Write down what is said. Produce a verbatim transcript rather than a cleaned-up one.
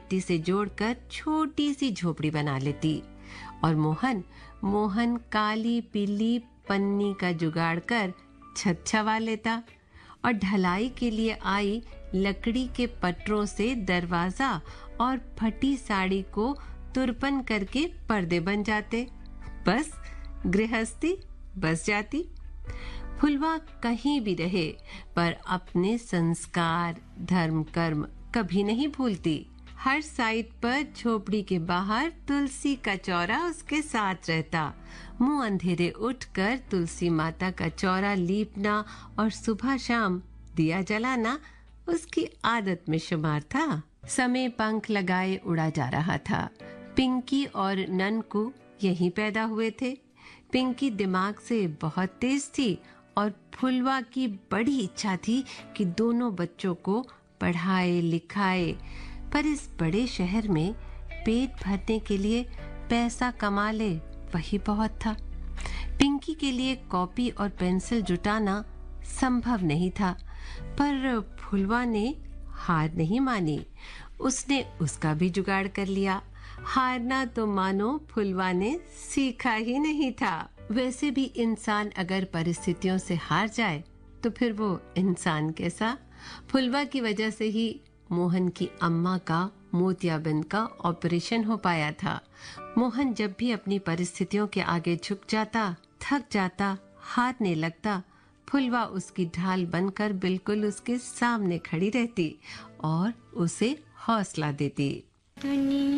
पत्ती से जोड़कर छोटी सी झोपड़ी बना लेती और मोहन मोहन काली पीली पन्नी का जुगाड़ कर छत छवा लेता और ढलाई के लिए आई लकड़ी के पटरों से दरवाजा और फटी साड़ी को तुरपन करके पर्दे बन जाते। बस गृहस्थी बस जाती। फुलवा कहीं भी रहे पर अपने संस्कार धर्म कर्म कभी नहीं भूलती। हर साइड पर झोपड़ी के बाहर तुलसी का चौरा उसके साथ रहता। मुंह अंधेरे उठकर तुलसी माता का चौरा लीपना और सुबह शाम दिया जलाना उसकी आदत में शुमार था। समय पंख लगाए उड़ा जा रहा था। पिंकी और ननकू यहीं पैदा हुए थे। पिंकी दिमाग से बहुत तेज थी और फुलवा की बड़ी इच्छा थी कि दोनों बच्चों को पढ़ाए लिखाए, पर इस बड़े शहर में पेट भरने के लिए पैसा कमा ले वही बहुत था। पिंकी के लिए कॉपी और पेंसिल जुटाना संभव नहीं था, पर फुलवा ने हार नहीं मानी। उसने उसका भी जुगाड़ कर लिया। हारना तो मानो फुलवा ने सीखा ही नहीं था। वैसे भी इंसान अगर परिस्थितियों से हार जाए तो फिर वो इंसान कैसा। फुलवा की वजह से ही मोहन की अम्मा का मोतियाबिंद का ऑपरेशन हो पाया था। मोहन जब भी अपनी परिस्थितियों के आगे झुक जाता, थक जाता, हारने लगता, फुलवा उसकी ढाल बनकर बिल्कुल उसके सामने खड़ी रहती और उसे हौसला देती।